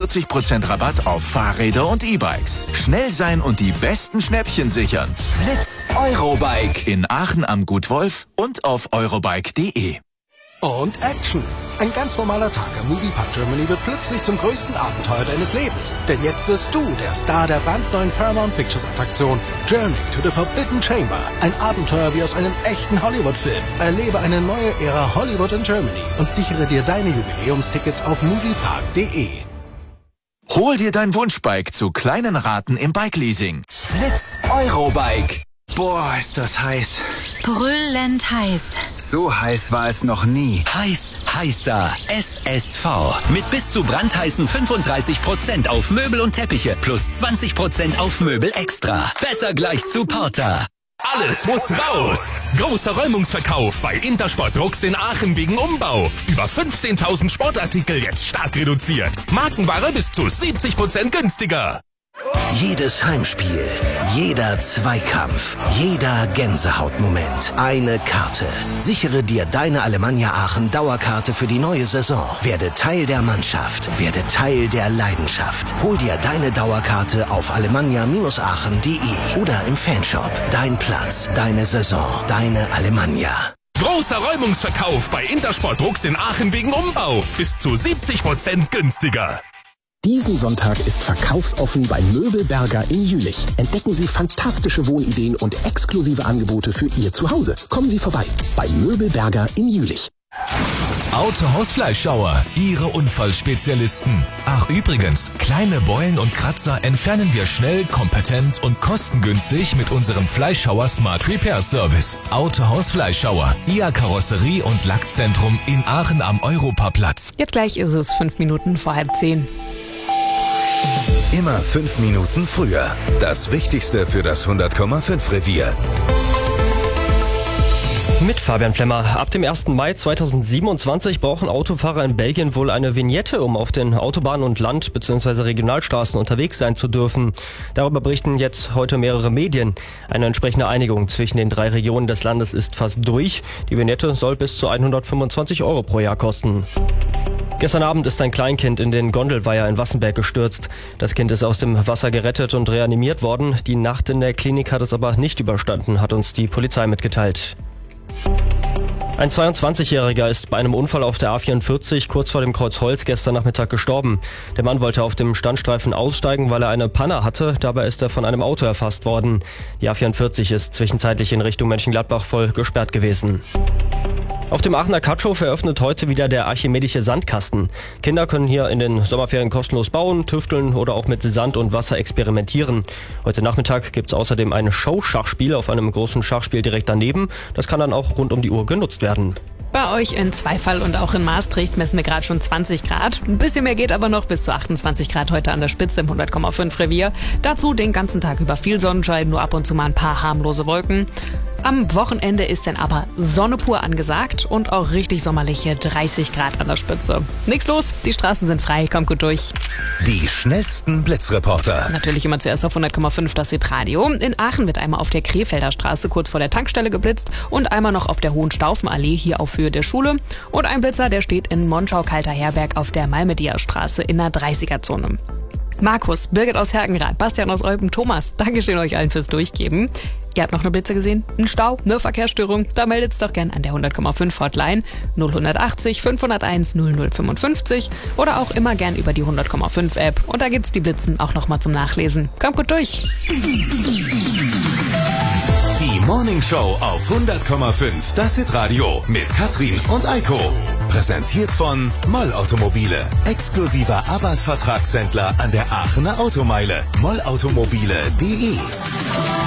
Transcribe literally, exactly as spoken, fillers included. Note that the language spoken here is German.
vierzig Prozent Rabatt auf Fahrräder und E-Bikes. Schnell sein und die besten Schnäppchen sichern. Blitz Eurobike. In Aachen am Gut Wolf und auf eurobike punkt de. Und Action. Ein ganz normaler Tag im Moviepark Germany wird plötzlich zum größten Abenteuer deines Lebens. Denn jetzt wirst du der Star der brandneuen Paramount Pictures Attraktion Journey to the Forbidden Chamber. Ein Abenteuer wie aus einem echten Hollywood-Film. Erlebe eine neue Ära Hollywood in Germany und sichere dir deine Jubiläumstickets auf moviepark punkt de. Hol dir dein Wunschbike zu kleinen Raten im Bike-Leasing. Blitz Eurobike. Boah, ist das heiß. Brüllend heiß. So heiß war es noch nie. Heiß, heißer S S V. Mit bis zu brandheißen fünfunddreißig Prozent auf Möbel und Teppiche plus zwanzig Prozent auf Möbel extra. Besser gleich zu Porter. Alles muss raus! Großer Räumungsverkauf bei Intersport Drucks in Aachen wegen Umbau. Über fünfzehntausend Sportartikel jetzt stark reduziert. Markenware bis zu siebzig Prozent günstiger. Jedes Heimspiel, jeder Zweikampf, jeder Gänsehautmoment. Eine Karte. Sichere dir deine Alemannia Aachen Dauerkarte für die neue Saison. Werde Teil der Mannschaft. Werde Teil der Leidenschaft. Hol dir deine Dauerkarte auf alemannia aachen punkt de oder im Fanshop. Dein Platz, deine Saison, deine Alemannia. Großer Räumungsverkauf bei Intersport Drucks in Aachen wegen Umbau. Bis zu siebzig Prozent günstiger. Diesen Sonntag ist verkaufsoffen bei Möbelberger in Jülich. Entdecken Sie fantastische Wohnideen und exklusive Angebote für Ihr Zuhause. Kommen Sie vorbei bei Möbelberger in Jülich. Autohaus Fleischhauer, Ihre Unfallspezialisten. Ach übrigens, kleine Beulen und Kratzer entfernen wir schnell, kompetent und kostengünstig mit unserem Fleischhauer Smart Repair Service. Autohaus Fleischhauer, Ihr Karosserie- und Lackzentrum in Aachen am Europaplatz. Jetzt gleich ist es fünf Minuten vor halb zehn. Immer fünf Minuten früher. Das Wichtigste für das hundert Komma fünf Revier. Mit Fabian Flemmer. Ab dem ersten Mai zweitausendsiebenundzwanzig brauchen Autofahrer in Belgien wohl eine Vignette, um auf den Autobahnen und Land- bzw. Regionalstraßen unterwegs sein zu dürfen. Darüber berichten jetzt heute mehrere Medien. Eine entsprechende Einigung zwischen den drei Regionen des Landes ist fast durch. Die Vignette soll bis zu hundertfünfundzwanzig Euro pro Jahr kosten. Gestern Abend ist ein Kleinkind in den Gondelweiher in Wassenberg gestürzt. Das Kind ist aus dem Wasser gerettet und reanimiert worden. Die Nacht in der Klinik hat es aber nicht überstanden, hat uns die Polizei mitgeteilt. Ein zweiundzwanzigjähriger ist bei einem Unfall auf der A vierundvierzig kurz vor dem Kreuz Holz gestern Nachmittag gestorben. Der Mann wollte auf dem Standstreifen aussteigen, weil er eine Panne hatte. Dabei ist er von einem Auto erfasst worden. Die A vierundvierzig ist zwischenzeitlich in Richtung Mönchengladbach voll gesperrt gewesen. Auf dem Aachener Katschhof eröffnet heute wieder der archimedische Sandkasten. Kinder können hier in den Sommerferien kostenlos bauen, tüfteln oder auch mit Sand und Wasser experimentieren. Heute Nachmittag gibt's außerdem ein Show-Schachspiel auf einem großen Schachspiel direkt daneben. Das kann dann auch rund um die Uhr genutzt werden. Bei euch in Zweifall und auch in Maastricht messen wir gerade schon zwanzig Grad. Ein bisschen mehr geht aber noch, bis zu achtundzwanzig Grad heute an der Spitze im hundert Komma fünf Revier. Dazu den ganzen Tag über viel Sonnenschein, nur ab und zu mal ein paar harmlose Wolken. Am Wochenende ist dann aber Sonne pur angesagt und auch richtig sommerliche dreißig Grad an der Spitze. Nichts los, die Straßen sind frei, kommt gut durch. Die schnellsten Blitzreporter. Natürlich immer zuerst auf hundert Komma fünf das Hitradio. In Aachen wird einmal auf der Krefelder Straße kurz vor der Tankstelle geblitzt und einmal noch auf der Hohenstaufenallee hier auf Höhe der Schule. Und ein Blitzer, der steht in Monschau-Kalter-Herberg auf der Malmedier-Straße in der dreißiger-Zone. Markus, Birgit aus Herkenrath, Bastian aus Eupen, Thomas, Dankeschön euch allen fürs Durchgeben. Ihr habt noch eine Blitze gesehen? Ein Stau, eine Verkehrsstörung? Da meldet's doch gern an der hundert Komma fünf Hotline null achtzig fünfhunderteins null null fünfundfünfzig oder auch immer gern über die hundert Komma fünf App. Und da gibt's die Blitzen auch nochmal zum Nachlesen. Kommt gut durch! Die Morning Show auf hundert Komma fünf, das Hitradio mit Katrin und Eiko. Präsentiert von Moll Automobile. Exklusiver Abarth-Vertragshändler an der Aachener Automeile. moll automobile punkt de